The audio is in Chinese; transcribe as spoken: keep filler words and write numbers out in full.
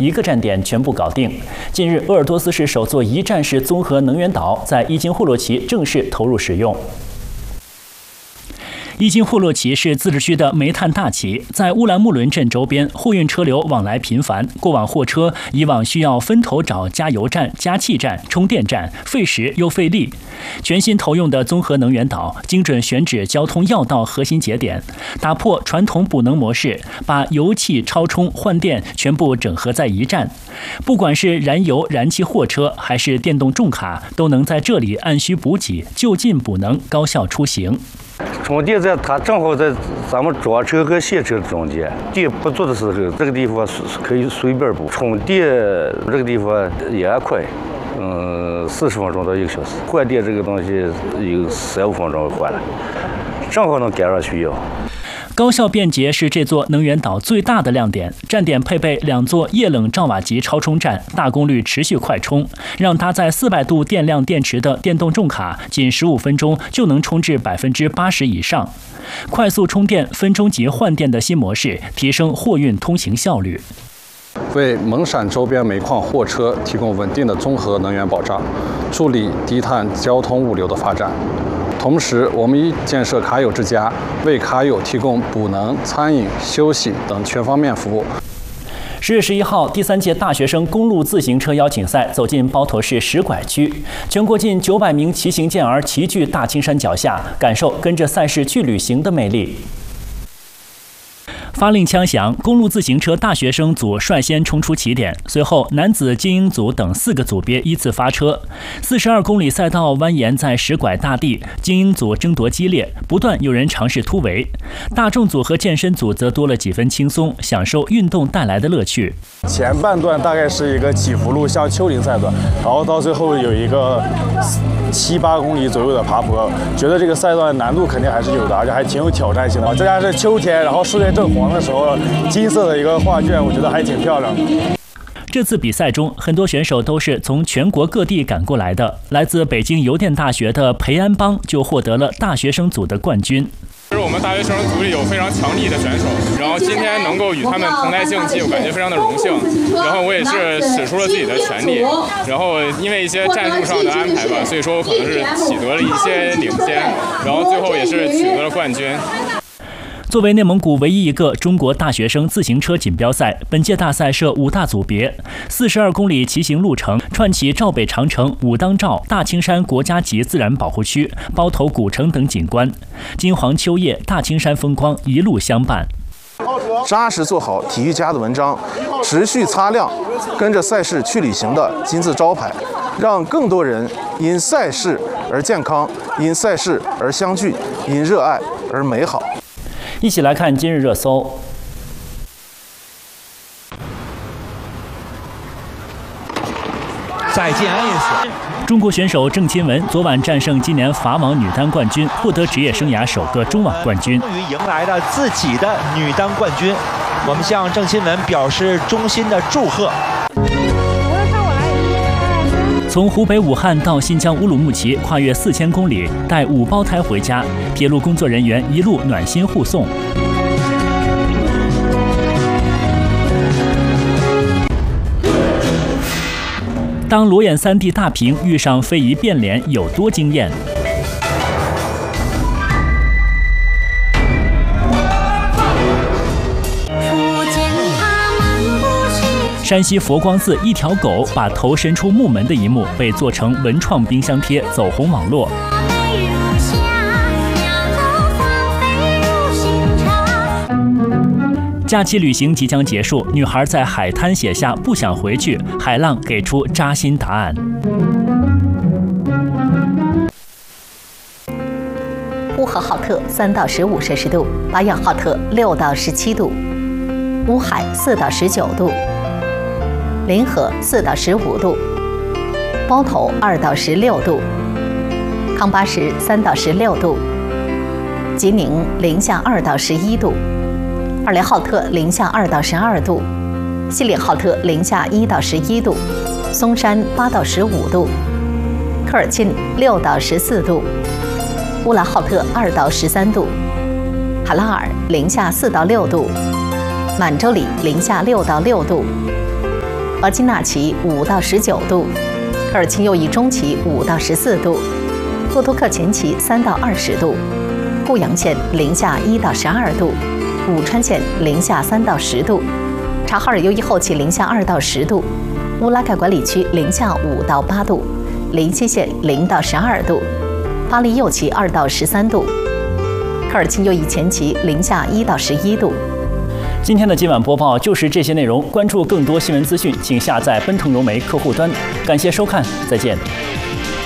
一个站点全部搞定。近日，鄂尔多斯市首座一站式综合能源岛在伊金霍洛旗正式投入使用。伊金霍洛旗是自治区的煤炭大旗，在乌兰木伦镇周边，货运车流往来频繁。过往货车以往需要分头找加油站、加气站、充电站，费时又费力。全新投用的综合能源岛，精准选址交通要道核心节点，打破传统补能模式，把油气、超充、换电全部整合在一站。不管是燃油、燃气货车，还是电动重卡，都能在这里按需补给，就近补能，高效出行。 充电站它正好在咱们装车和卸车中间，电不足的时候，这个地方可以随便补。充电这个地方也快，嗯，四十分钟到一个小时。换电这个东西有三五分钟换了，正好能赶上需要。 高效便捷是这座能源岛最大的亮点。站点配备两座液冷兆瓦级超充站，大功率持续快充，让搭载四百度电量电池的电动重卡，仅十五分钟就能充至百分之八十以上。快速充电、分钟级换电的新模式，提升货运通行效率， 为蒙陕周边煤矿货车提供稳定的综合能源保障，助力低碳交通物流的发展。同时，我们已建设卡友之家，为卡友提供补能、餐饮、休息等全方面服务。 十月十一号，第三届大学生公路自行车邀请赛走进包头市石拐区，全国近九百名骑行健儿齐聚大青山脚下，感受跟着赛事去旅行的魅力。发令枪响，公路自行车大学生组率先冲出起点，随后男子精英组等四个组别依次发车。四十二公里赛道蜿蜒在石拐大地，精英组争夺激烈，不断有人尝试突围。大众组和健身组则多了几分轻松，享受运动带来的乐趣。 前半段大概是一个起伏路，像丘陵赛段，然后到最后有一个七八公里左右的爬坡，觉得这个赛段难度肯定还是有的，而且还挺有挑战性的。再加上是秋天，然后树叶正黄的时候，金色的一个画卷，我觉得还挺漂亮的。 这次比赛中，很多选手都是从全国各地赶过来的。来自北京邮电大学的裴安邦就获得了大学生组的冠军。 其实我们大学生组里有非常强力的选手，然后今天能够与他们同台竞技，我感觉非常的荣幸。然后我也是使出了自己的全力，然后因为一些战术上的安排吧，所以说我可能是取得了一些领先，然后最后也是取得了冠军。 作为内蒙古唯一一个中国大学生自行车锦标赛，本届大赛设五大组别，四十二公里骑行路程串起赵北长城、武当赵、大青山国家级自然保护区、包头古城等景观，金黄秋叶、大青山风光一路相伴。 扎实做好体育家的文章，持续擦亮跟着赛事去旅行的金字招牌，让更多人因赛事而健康，因赛事而相聚，因热爱而美好。 一起来看今日热搜。 再见爱丽丝。 中国选手郑钦文昨晚战胜今年法网女单冠军，获得职业生涯首个中网冠军， 终于迎来了自己的女单冠军。我们向郑钦文表示衷心的祝贺。 从湖北武汉到新疆乌鲁木齐，跨越四千公里，带五胞胎回家，铁路工作人员一路暖心护送。当裸眼 三 D 大屏遇上非遗变脸，有多惊艳？山西佛光寺一条狗把头伸出木门的一幕被做成文创冰箱贴，走红网络。假期旅行即将结束，女孩在海滩写下不想回去，海浪给出扎心答案。 呼和浩特三到十五摄氏度，巴彦浩特六到十七度，乌海四到十九度。临河四到十五度，包头二到十六度，康巴什三到十六度，吉宁零下二到十一度，二连浩特零下二到十二度，锡林浩特零下一到十一度，松山八到十五度，科尔沁六到十四度，乌兰浩特二到十三度，哈拉尔零下四到六度，满洲里零下六到六度。 额济纳旗五到十九度，科尔沁右翼中旗五到十四度，库图克前旗三到二十度，固阳县零下一到十二度，武川县零下三到十度，察哈尔右翼后旗零下二到十度，乌拉盖管理区零下五到八度，临西县零到十二度，巴利右旗二到十三度，科尔沁右翼前旗零下一到十一度。 今天的今晚播报就是这些内容，关注更多新闻资讯，请下载奔腾融媒客户端。感谢收看，再见。